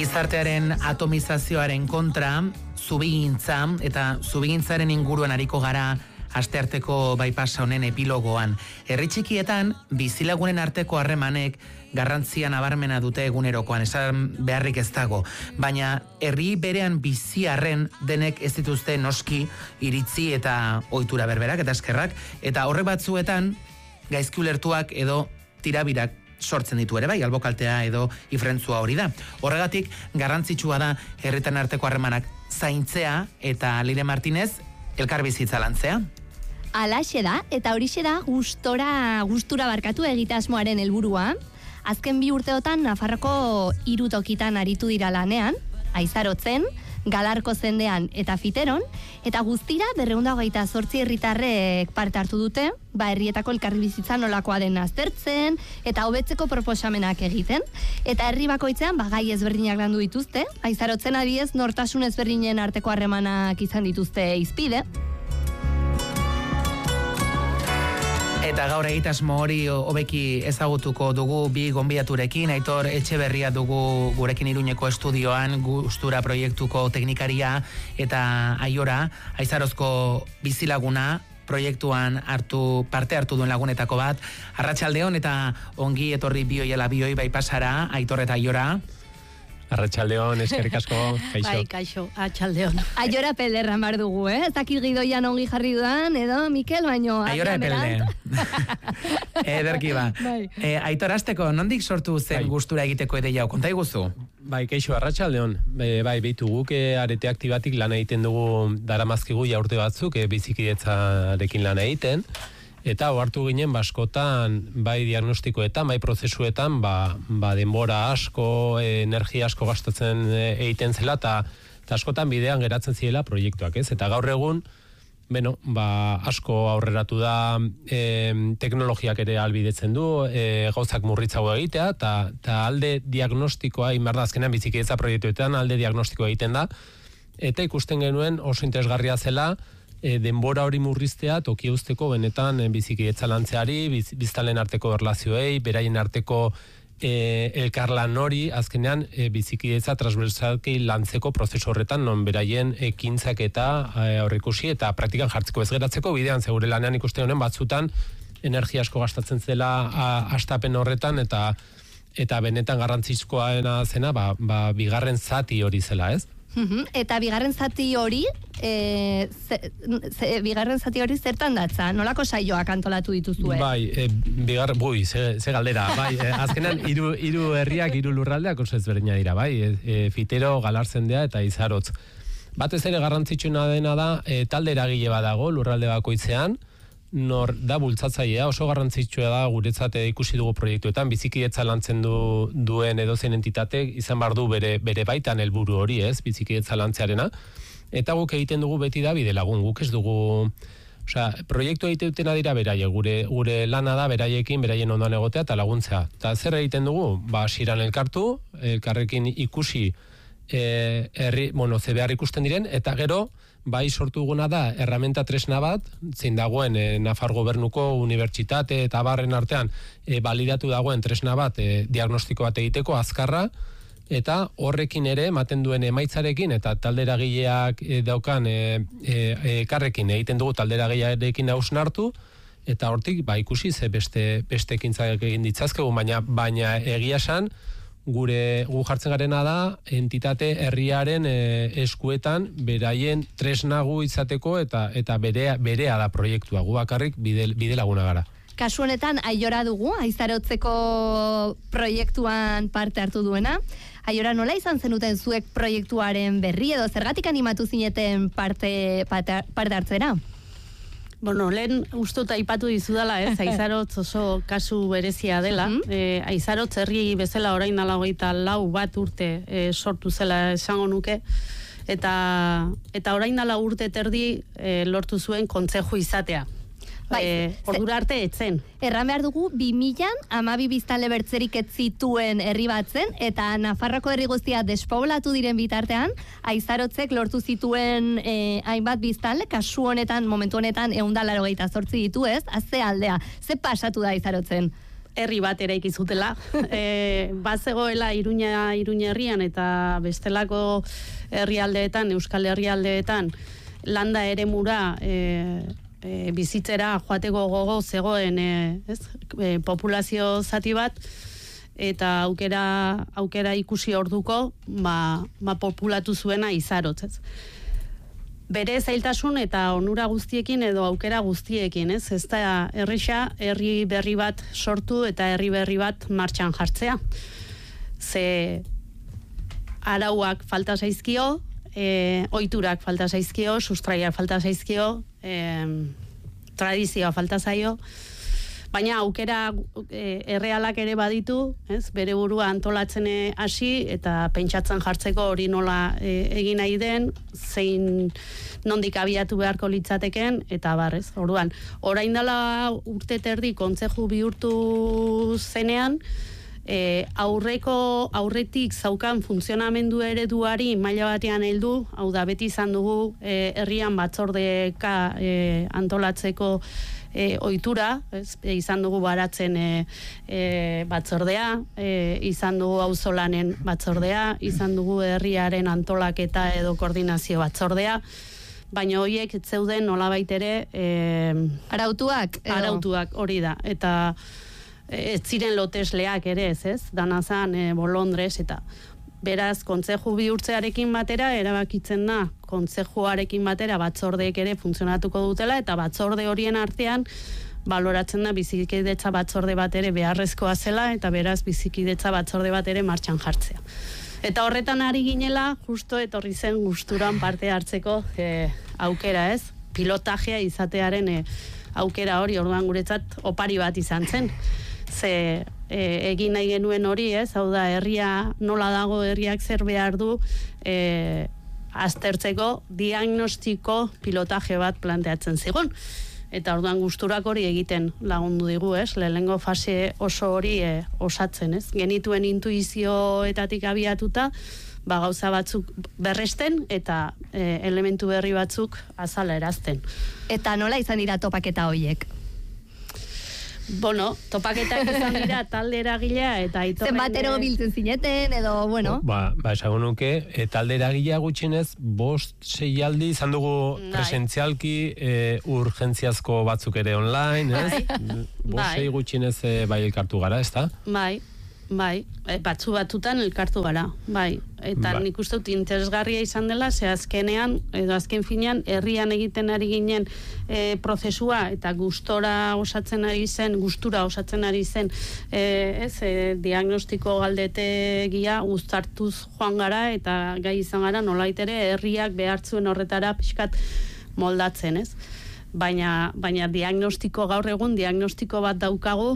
Gizartearen atomizazioaren kontra, zubigintza eta zubigintzaren inguruan ariko gara astearteko bypassa honen epilogoan. Herri txikietan, bizilagunen arteko harremanek garrantzia nabarmena dute egunerokoan, esan beharrik ez dago. Baina herri berean bizi arren denek ez dituzte noski iritzi eta ohitura berberak eta eskerrak, eta horre batzuetan gaizki ulertuak edo tirabirak sortzen ditu ere bai, albokaltea edo ifrentzua hori da. Horregatik, garrantzitsua da herritan arteko harremanak zaintzea eta Leire Martinez elkarbizitza lantzea. Alaxe da, eta horixe da gustura barkatu egitasmoaren helburua. Azken 2 urteotan Nafarroko 3 tokitan aritu dira lanean, Aizarotzen, Galarko Zendean eta Fiteron, eta guztira 228 herritarrek parte hartu dute, herrietako elkarbizitza nolakoa den aztertzen eta hobetzeko proposamenak egiten. Eta herri bakoitzean gai ezberdinak landu dituzte. Aizarotzen adibidez nortasun ezberdinen arteko harremanak izan dituzte hizpide. Eta gaur egitasmo hori hobeki ezagutuko dugu bi gonbidaturekin. Aitor Etxeberria dugu gurekin Iruñeko estudioan, gustura proiektuko teknikaria, eta Aiora, Aizarozko bizilaguna, proiektuan parte hartu duen lagunetako bat. Arratsaldeon eta ongi etorri bioi bypassara, Aitor eta Aiora. Arratsaldeon, eskerrik asko, kaixo. Bai, kaixo, atxaldeon. Aiora Pelderra mar dugu, Ez dakit gidoian ongi jarri dudan, edo Mikel, baino... Aiora Epelde. Ederki ba. Aitor, hasteko, nondik sortu zen gustura egiteko ideia, konta iguzu? Bai, kaixo, arratsaldeon. Beitu guk arete aktibatik lan egiten dugu daramazkigu urte batzuk, bizikidetzarekin lan egiten. Eta hartu ginen baskotan, bai diagnostikoetan, bai prozesuetan, denbora asko, energia asko gastatzen egiten zela, eta askotan bidean geratzen zirela proiektuak, ez? Eta gaur egun, asko aurreratu da, teknologiak ere albidetzen du, gauzak murritzago egitea, eta alde diagnostikoa, inbarda azkenean bizikidetza proiektuetan, alde diagnostikoa egiten da, eta ikusten genuen oso interesgarria zela, denbora hori murriztea toki usteko benetan bizikidetza lantzeari, biztanleen arteko erlazioei, beraien arteko elkarlan hori, azkenean bizikidetza transversalki lantzeko prozesu horretan, non beraien ekintzak eta aurreikusi eta praktikan jartzeko ez geratzeko, bidean zegure lanean ikusten honen batzutan energia asko gastatzen zela hastapen horretan, eta benetan garrantzizkoa zena, bigarren zati hori zela, ez? Eta bigarren zati hori zertan datza? Nolako saioak antolatu dituzue? Bai, ze galdera, bai, azkenan hiru herriak, 3 lurraldeak oso ezberdina dira, bai, Fitero, Galarzendea eta Aizarotz. Batez ere garrantzitsuna dena da, talde eragile badago lurralde bakoitzean, nor da bultzatzailea, oso garrantzitsua da guretzat ikusi dugu proiektuetan, bizikidetza lantzen duen edozein entitate izan behar du bere baitan helburu hori, ez, bizikidetza lantzearena, eta guk egiten dugu beti da bide lagun, guk ez dugu, proiektu egiten dira beraie, gure lana da beraiekin, beraien ondoan egotea eta laguntzea. Eta zer egiten dugu? Siran elkartu, elkarrekin ikusi ze behar ikusten diren, eta gero, sortu duguna da, erramenta tresna bat, zein dagoen Nafar Gobernuko unibertsitate eta barren artean balidatu dagoen tresna bat, diagnostiko bat egiteko, azkarra, eta horrekin ere, ematen duen emaitzarekin, eta talde eragileak daukan ekarrekin egiten dugu talde eragilearekin hausnartu, eta hortik, ikusi ze beste ekintzak egin ditzazkegu, baina egia esan, gu jartzen garena da entitate herriaren eskuetan beraien tresnagu izateko eta berea da proiektua, gu bakarrik bide laguna gara. Kasu honetan Aiora dugu, Aizarotzeko proiektuan parte hartu duena. Aiora, nola izan zenuten zuek proiektuaren berri edo zergatik animatu zineten parte hartzera? Lehen ustut aipatu dizudala, Aizarotz oso kasu berezia dela. Aizarotz herri bezala orain dela 24 urte sortu zela esango nuke. Eta orain dela urte terdi lortu zuen kontzeju izatea. Ordura arte etzen. Erran behar dugu, 2000an 12 biztanle bertzerik ez zituen herri batzen, eta Nafarroko herri guztia despoblatu diren bitartean, Aizarotzek lortu zituen hainbat biztanle, kasu honetan, momentu honetan 188 ditu, ez? Ze aldea, ze pasatu da Aizarotzen? herri bat eraiki zutela. Bazegoela Iruña herrian eta bestelako herrialdeetan, Euskal Herrialdeetan, landa eremura bizitzera joateko gogo zegoen populazio zati bat, eta aukera ikusi orduko populatu zuena Izarotz, ez? Bere zailtasun eta onura guztiekin edo aukera guztiekin, ez? Ez da erresa herri berri bat sortu eta herri berri bat martxan jartzea. Ze arauak falta zaizkio, ohiturak falta zaizkio, sustraiak falta zaizkio, tradizioa falta zaio, baina aukera errealak ere baditu, ez? Bere burua antolatzen hasi eta pentsatzen jartzeko hori nola egin nahi den, zein nondik abiatu beharko litzateken, eta barrez. Orduan, orain dela urte terdi kontzeju bihurtu zenean, aurretik zaukan funtzionamendu ereduari maila batean heldu, hau da beti izan dugu herrian batzordeka antolatzeko ohitura, izan dugu baratzen batzordea, izan dugu auzolanen batzordea, izan dugu herriaren antolaketa edo koordinazio batzordea, baina horiek zeuden nolabait ere arautuak hori da, eta ez ziren lotesleak ere, ez? Danazan, Bolondres, eta beraz, kontzeju bihurtzearekin batera, erabakitzen da, kontzejuarekin batera batzordeek ere funtzionatuko dutela, eta batzorde horien artean, baloratzen da bizikidetza batzorde bat ere beharrezkoa zela, eta beraz bizikidetza batzorde bat ere martxan jartzea. Eta horretan ari ginela, justo etorri zen gusturan parte hartzeko aukera, ez? Pilotajea izatearen aukera hori, orduan guretzat opari bat izan zen. Ze egin nahi genuen hori, ez? Hau da, herria nola dago, herriak zer behar du, aztertzeko diagnostiko pilotaje bat planteatzen zigun. Eta orduan gusturak hori egiten lagundu digu, ez? Lehenengo fase oso hori osatzen, ez? Genituen intuizioetatik abiatuta, gauza batzuk berresten eta elementu berri batzuk azala erazten. Eta nola izan dira topaketa horiek? Bueno, topaketak izan dira talde eragilea eta aitorren... Zenbatero biltzen zineten, edo, bueno... esagun nuke, talde eragilea gutxinez, 5-6 aldi izan dugu presentzialki, urgentziazko batzuk ere online, ez? 5-6 gutxinez bai elkartu gara, ez da? Bai, batzutan elkartu gara, bai. Eta nik uste dut interesgarria izan dela, ze azkenean, edo azken finean, herrian egiten ari ginen prozesua, eta gustura osatzen ari zen, diagnostiko galdetegia uztartuz joan gara, eta gai izan gara, nolait ere, herriak behartzuen horretara pixkat moldatzen, ez? Baina diagnostiko gaur egun, diagnostiko bat daukagu,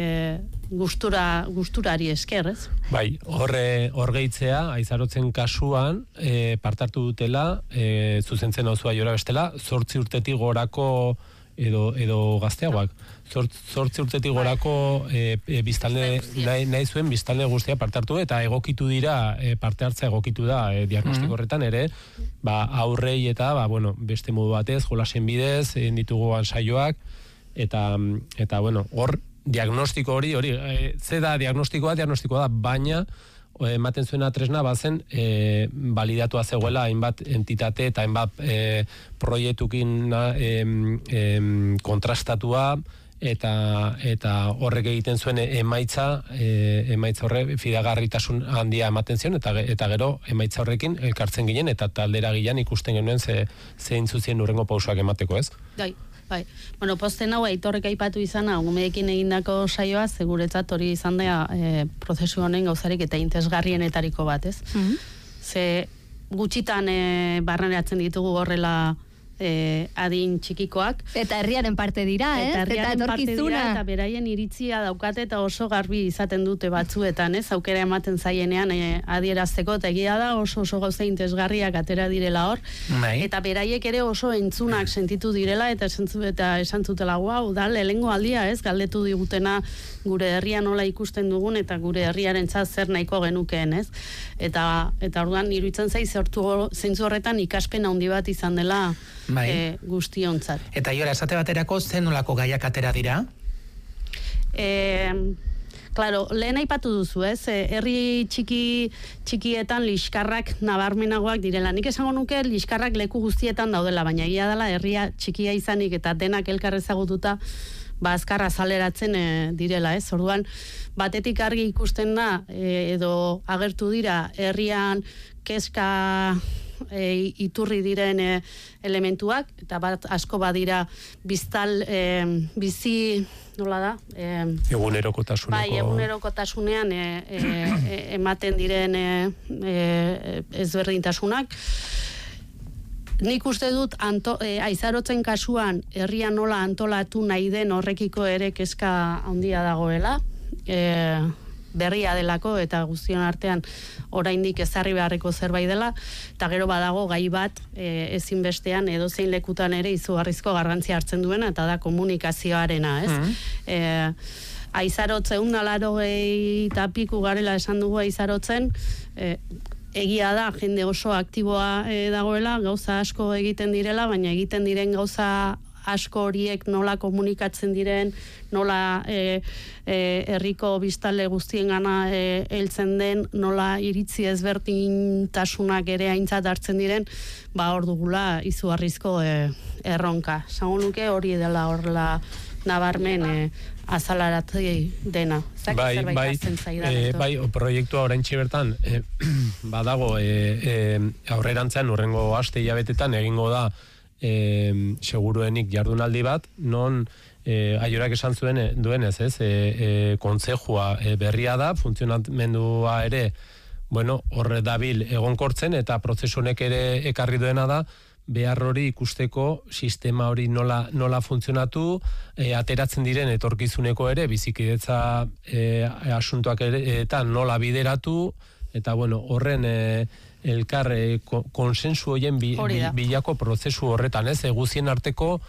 gusturari esker, ez? Bai, hor gehitzea, Aizarotzen kasuan, partartu dutela, zuzentzen hauzua jora bestela, 8 urtetik gorako edo gazteagoak. 8 urtetik gorako biztanle nahi zuen biztanle guztia partartu, eta egokitu dira, parte hartza egokitu da diagnostiko horretan ere, aurrei eta, beste modu batez, jolasen bidez, ditugu saioak, eta hor, diagnostiko hori, ze da diagnostikoa da, baina ematen zuena tresna bazen balidatua zegoela hainbat entitate eta hainbat proiektukin kontrastatua, eta horrek egiten zuen emaitza horre fidagarritasun handia ematen zion, eta gero emaitza horrekin elkartzen ginen, eta taldera gilan ikusten genuen zein zuzien urrengo pausoak emateko, ez? Bai. Bueno, posten hau Aitorrek aipatu izana, umeekin egindako saioa, seguretzat hori izan da prozesu honen gauzarik eta interesgarrienetariko bat, ez? Ze gutxitan barneratzen ditugu horrela adin txikikoak. Eta herriaren parte dira, eta etorkizuna. Eta beraien iritzia daukate eta oso garbi izaten dute batzuetan, ez? Aukera ematen zaienean adierazteko, eta egia da oso gauza interesgarriak atera direla hor. Eta beraiek ere oso entzunak sentitu direla, eta esan zutela, guau, da, lehengo aldia, ez? Galdetu digutena gure herria nola ikusten dugun, eta gure herriaren zer nahiko genukeen, ez? Eta orduan, iruditzen zaiz, zeintzu horretan ikaspen handi bat izan dela guztiontzat. Eta Iora, esate baterako zen nolako gaiak atera dira? Claro, lehen aipatu duzu, ez? Herri txikietan liskarrak nabarmenagoak direla. Nik esango nuke liskarrak leku guztietan daudela, baina egia dela herria txikia izanik eta denak elkar ezagututa azkar azaleratzen direla, ez? Orduan, batetik argi ikusten da, edo agertu dira, herrian kezka iturri diren elementuak, eta bat asko badira bizi, nola da? Egunerokotasuneko. Bai, egunerokotasunean ematen diren ezberdintasunak. Nik uste dut Aizarotzen kasuan herria nola antolatu nahi den horrekiko ere kezka handia dagoela. Berria delako eta guztion artean oraindik ezarri beharreko zerbait dela, eta gero badago gai bat ezinbestean edozein lekutan ere izugarrizko garrantzia hartzen duena, eta da komunikazioarena, ez? Aizarotz 180 eta piku garela esan dugu Aizarotzen, egia da jende oso aktiboa dagoela, gauza asko egiten direla, baina egiten diren gauza asko horiek nola komunikatzen diren, nola herriko biztanle guztien gana heltzen den, nola iritzi ezberdintasunak ere aintzat hartzen diren, hor dugula izugarrizko erronka. Esango nuke hori dela horrela nabarmen azalaratzei dena. Bai, proiektua oraintxe bertan badago aurrerantzean urrengo aste hilabetetan egingo da seguruenik jardunaldi bat, non Aiorak esan duenez, ez? Kontsejua berria da, funtzionamendua ere, horre dabil egonkortzen, eta prozesu honek ere ekarri duena da, behar hori ikusteko sistema hori nola funtzionatu, ateratzen diren etorkizuneko ere, bizikidetza asuntoak ere, eta nola bideratu, eta horren elkar konsensu horien bilako prozesu horretan, ez? Guztien arteko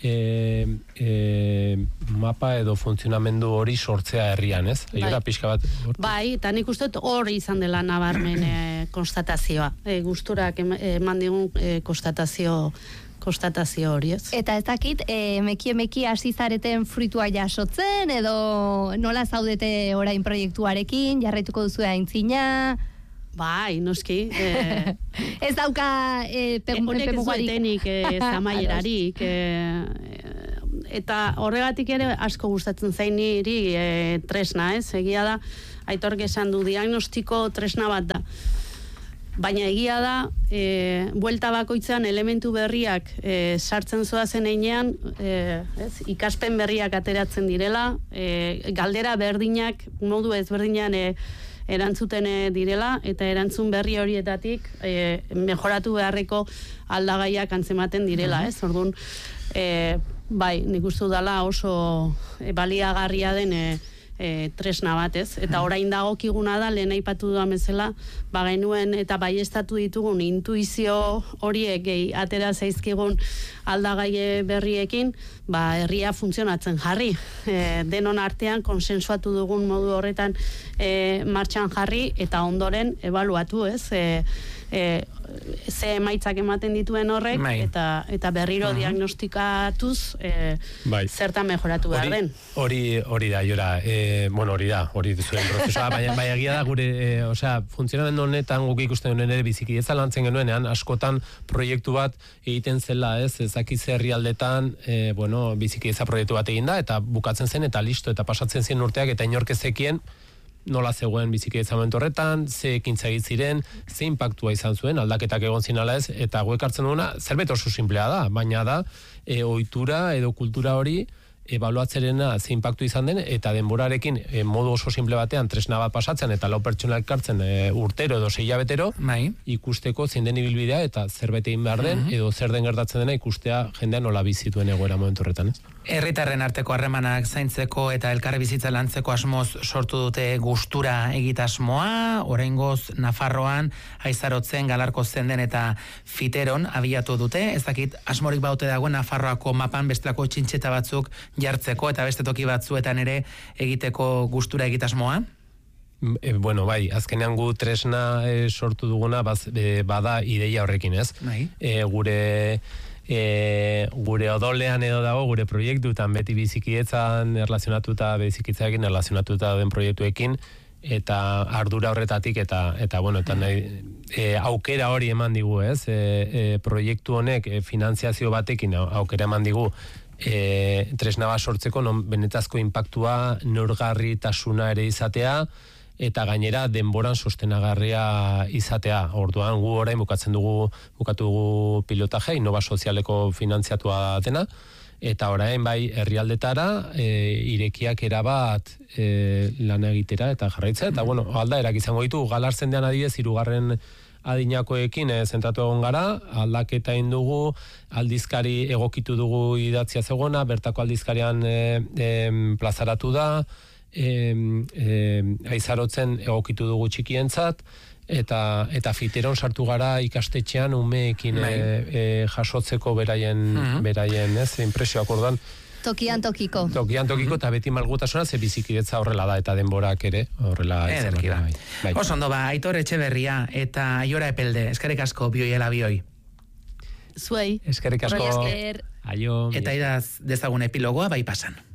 mapa edo funtzionamendu hori sortzea herrian, ez? Aiora pixka bat. Bai, eta nik uste hori izan dela nabarmen konstatazioa. Gusturak eman digun konstatazio hori, ez? Eta ez dakit, emeki hasi zareten fruitua jasotzen, edo nola zaudete orain proiektuarekin, jarraituko duzu aintzina? Bai, noski. Ez dauka honek ez duetenik zamaierarik. Eta horregatik ere asko gustatzen zain niri tresna, ez? Egia da, Aitork esan du, diagnostiko tresna bat da. Baina egia da, buelta bakoitzean elementu berriak sartzen zoazen einean, ikaspen berriak ateratzen direla, galdera berdinak, modu ezberdinan erantzuten direla, eta erantzun berri horietatik mejoratu beharreko aldagaiak antzematen direla, ez? Orduan, bai, nik uste dela oso baliagarria den tresna bat, ez? Eta orain dagokiguna da, lehen aipatu duan bezala, genuen eta baiestatu ditugun intuizio horiek atera zaizkigun aldagai berriekin, herria funtzionatzen jarri. Denon artean konsensuatu dugun modu horretan martxan jarri, eta ondoren ebaluatu, ez? Ze emaitzak ematen dituen horrek, eta berriro diagnostikatuz zertan mejoratu behar den. Hori da, Aiora, hori zuen prozesua, baina egia da gure, funtzionamendu honetan guk ikusten duen ere bizikidetza lantzen genuenean, askotan proiektu bat egiten zela, ez, ezakiz herrialdetan, bizikidetza proiektu bat egin da, eta bukatzen zen, eta listo, eta pasatzen zien urteak, eta inorkezekien, nola zegoen bizikidetza momentu horretan, ze ekintza egin ziren, ze impactua izan zuen, aldaketak egon zinala ez, eta guek hartzen duena, zerbait oso simplea da, baina da, ohitura edo kultura hori, ebaluatzerena ze impactu izan den, eta denborarekin modu oso simple batean tresna bat pasatzen, eta 4 pertsona elkartzen urtero edo 6 hilabetero, ikusteko zein den ibilbidea, eta zerbait egin behar den, edo zer den gertatzen dena ikustea jendean nola bizituen egoera momentu horretan, ez? Herritarren arteko harremanak zaintzeko eta elkar bizitza lantzeko asmoz sortu dute gustura egitasmoa, oraingoz Nafarroan, Aizarotzen, Galarko Zenden eta Fiteron abiatu dute, ez dakit asmorik baute dagoen Nafarroako mapan bestelako txintxeta batzuk jartzeko eta beste toki batzuetan ere egiteko gustura egitasmoa? Bai, azkenean gu tresna sortu duguna bada ideia horrekin, ez? Gure gure odolean edo dago, gure proiektutan beti bizikietzan erlazionatuta, bizikitzaekin erlazionatuta den proiektuekin, eta ardura horretatik, eta aukera hori eman digu, ez? Proiektu honek finanziazio batekin aukera eman digu tresna bat sortzeko, non benetazko inpaktua, neurgarritasuna ere izatea, eta gainera denboran sostenagarria izatea. Orduan gu orain bukatu dugu pilotaje, Innova Sozialeko finanziatua dena, eta orain bai herrialdetara irekiak erabat lan egitera eta jarraitzea, eta bueno, aldaerak izango ditu, Galarzendean adibidez 3. adinakoekin zentratu egon gara, aldaketa egin dugu, aldizkari egokitu dugu idatzia zegona, bertako aldizkarian plazaratu da, aizarotzen egokitu dugu txikientzat, eta fiteron sartu gara ikastetxean umeekin jasotzeko beraien impresioak orduan. Tokian tokiko, eta beti malgutasuna, ze bizikidetza horrela da, eta denborak ere horrela ederki da. Oso ondo ba, Aitor Etxeberria eta Aiora Epelde, eskerrik asko bioiela bioi. Zuei. Eskerrik asko. Esker. Aio. Eta idaz dezagun epilogoa bai pasan.